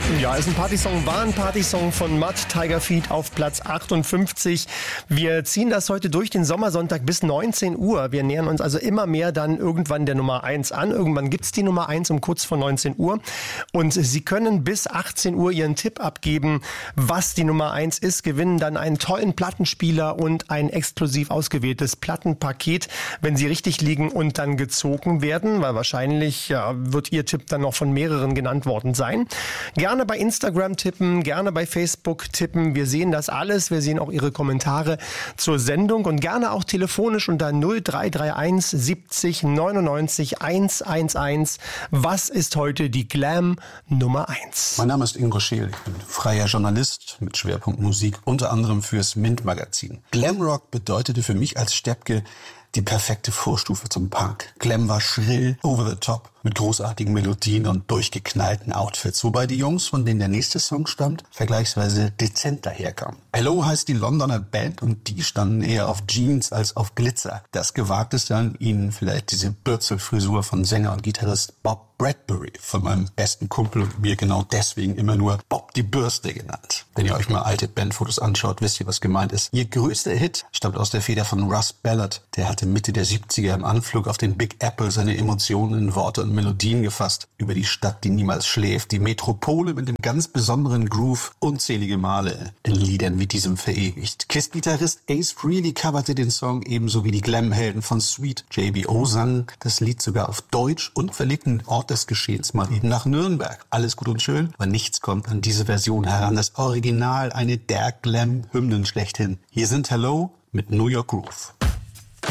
Ja, ist ein Partysong, war ein Partysong von Mud, Tiger Feet auf Platz 58. Wir ziehen das heute durch den Sommersonntag bis 19 Uhr. Wir nähern uns also immer mehr dann irgendwann der Nummer 1 an. Irgendwann gibt's die Nummer 1 um kurz vor 19 Uhr. Und Sie können bis 18 Uhr Ihren Tipp abgeben, was die Nummer 1 ist, gewinnen dann einen tollen Plattenspieler und ein exklusiv ausgewähltes Plattenpaket, wenn Sie richtig liegen und dann gezogen werden, weil wahrscheinlich wird Ihr Tipp dann noch von mehreren genannt worden sein. Gerne bei Instagram tippen, gerne bei Facebook tippen. Wir sehen das alles. Wir sehen auch Ihre Kommentare zur Sendung und gerne auch telefonisch unter 0331 70 99 111. Was ist heute die Glam Nummer 1? Mein Name ist Ingo Scheel. Ich bin freier Journalist mit Schwerpunkt Musik, unter anderem fürs Mint-Magazin. Glamrock bedeutete für mich als Steppke die perfekte Vorstufe zum Punk. Glam war schrill, over the top, mit großartigen Melodien und durchgeknallten Outfits. Wobei die Jungs, von denen der nächste Song stammt, vergleichsweise dezent daherkamen. Hello heißt die Londoner Band und die standen eher auf Jeans als auf Glitzer. Das Gewagteste an ihnen vielleicht diese Bürzelfrisur von Sänger und Gitarrist Bob Bradbury, von meinem besten Kumpel und mir genau deswegen immer nur Bob die Bürste genannt. Wenn ihr euch mal alte Bandfotos anschaut, wisst ihr, was gemeint ist. Ihr größter Hit stammt aus der Feder von Russ Ballard. Der hatte Mitte der 70er im Anflug auf den Big Apple seine Emotionen in Worte und Melodien gefasst. Über die Stadt, die niemals schläft, die Metropole mit dem ganz besonderen Groove, unzählige Male in Liedern wie diesem verewigt. Kiss-Gitarrist Ace Frehley coverte den Song ebenso wie die Glam-Helden von Sweet. JBO sang das Lied sogar auf Deutsch und verlegten Ort des Geschehens mal eben nach Nürnberg. Alles gut und schön, aber nichts kommt an diese Version heran. Das Original, eine der Glam-Hymnen schlechthin. Hier sind Hello mit New York Groove.